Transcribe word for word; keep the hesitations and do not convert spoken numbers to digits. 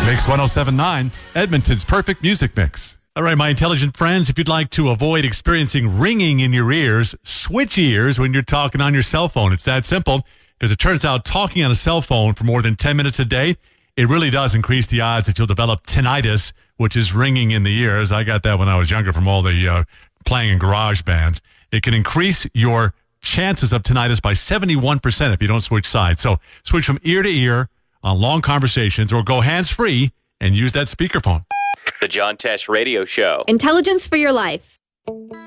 Mix one oh seven point nine, Edmonton's perfect music mix. All right, my intelligent friends, if you'd like to avoid experiencing ringing in your ears, switch ears when you're talking on your cell phone. It's that simple, because it turns out talking on a cell phone for more than ten minutes a day, it really does increase the odds that you'll develop tinnitus, which is ringing in the ears. I got that when I was younger from all the uh, playing in garage bands. It can increase your chances of tinnitus by seventy-one percent if you don't switch sides. So switch from ear to ear on long conversations, or go hands-free and use that speakerphone. The John Tesh Radio Show. Intelligence for your life.